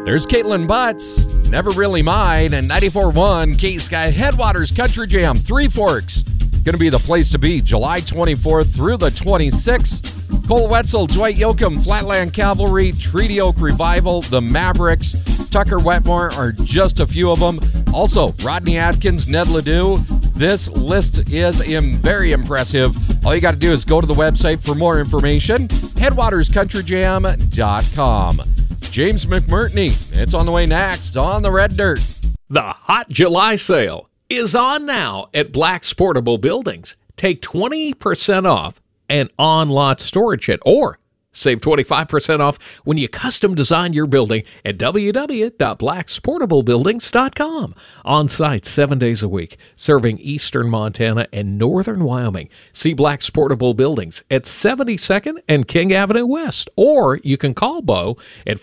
There's Caitlin Butts, Never Really Mine, and 94.1 K-Sky Headwaters Country Jam, Three Forks. Going to be the place to be July 24th through the 26th. Cole Wetzel, Dwight Yoakam, Flatland Cavalry, Treaty Oak Revival, the Mavericks, Tucker Wetmore are just a few of them. Also, Rodney Atkins, Ned Ledoux. This list is very impressive. All you got to do is go to the website for more information, headwaterscountryjam.com. James McMurtney, it's on the way next on the Red Dirt. The Hot July sale is on now at Black's Portable Buildings. Take 20% off and on-lot storage it, or save 25% off when you custom design your building at www.blacksportablebuildings.com. On site 7 days a week, serving eastern Montana and northern Wyoming. See Black's Portable Buildings at 72nd and King Avenue West, or you can call Bo at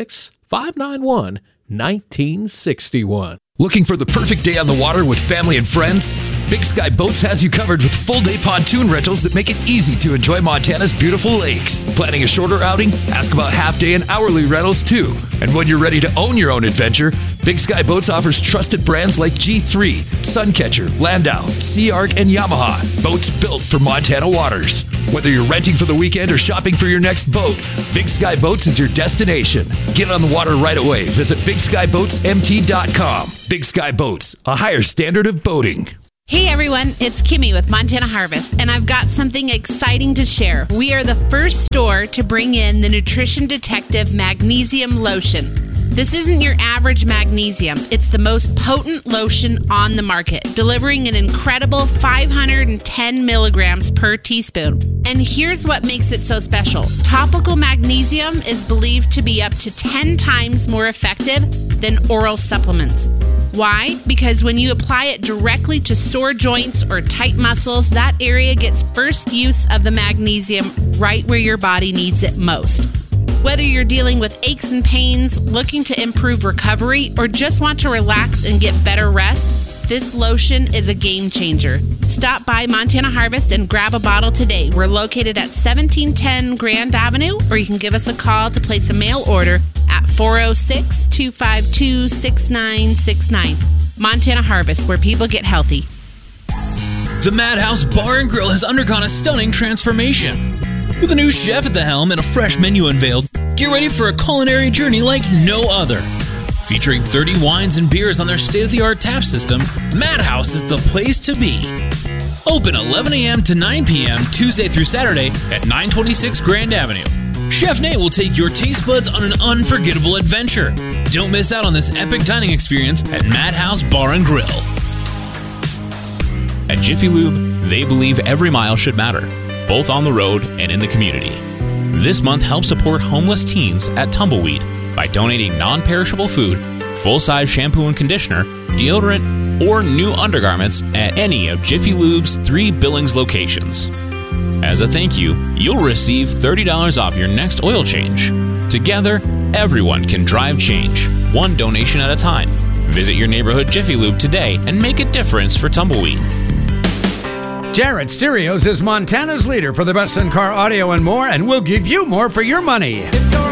406-591-1961. Looking for the perfect day on the water with family and friends? Big Sky Boats has you covered with full-day pontoon rentals that make it easy to enjoy Montana's beautiful lakes. Planning a shorter outing? Ask about half-day and hourly rentals, too. And when you're ready to own your own adventure, Big Sky Boats offers trusted brands like G3, Suncatcher, Landau, Sea Arc, and Yamaha. Boats built for Montana waters. Whether you're renting for the weekend or shopping for your next boat, Big Sky Boats is your destination. Get on the water right away. Visit BigSkyBoatsMT.com. Big Sky Boats, a higher standard of boating. Hey everyone, it's Kimmy with Montana Harvest, and I've got something exciting to share. We are the first store to bring in the Nutrition Detective Magnesium Lotion. This isn't your average magnesium. It's the most potent lotion on the market, delivering an incredible 510 milligrams per teaspoon. And here's what makes it so special. Topical magnesium is believed to be up to 10 times more effective than oral supplements. Why? Because when you apply it directly to sore joints or tight muscles, that area gets first use of the magnesium right where your body needs it most. Whether you're dealing with aches and pains, looking to improve recovery, or just want to relax and get better rest, this lotion is a game changer. Stop by Montana Harvest and grab a bottle today. We're located at 1710 Grand Avenue, or you can give us a call to place a mail order at 406-252-6969. Montana Harvest, where people get healthy. The Madhouse Bar and Grill has undergone a stunning transformation. With a new chef at the helm and a fresh menu unveiled, get ready for a culinary journey like no other. Featuring 30 wines and beers on their state-of-the-art tap system, Madhouse is the place to be. Open 11 a.m. to 9 p.m. Tuesday through Saturday at 926 Grand Avenue. Chef Nate will take your taste buds on an unforgettable adventure. Don't miss out on this epic dining experience at Madhouse Bar and Grill. At Jiffy Lube, they believe every mile should matter, both on the road and in the community. This month, help support homeless teens at Tumbleweed by donating non-perishable food, full-size shampoo and conditioner, deodorant, or new undergarments at any of Jiffy Lube's 3 Billings locations. As a thank you, you'll receive $30 off your next oil change. Together, everyone can drive change, one donation at a time. Visit your neighborhood Jiffy Lube today and make a difference for Tumbleweed. Jared Stereos is Montana's leader for the best in-car audio and more, and we'll give you more for your money.